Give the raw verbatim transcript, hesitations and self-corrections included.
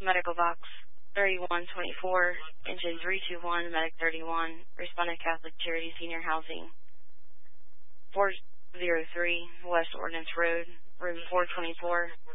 Medical Box thirty-one twenty-four, engine three two one, Medic thirty-one, Respondent Catholic Charity Senior Housing, four oh three West Ordnance Road, room four twenty-four.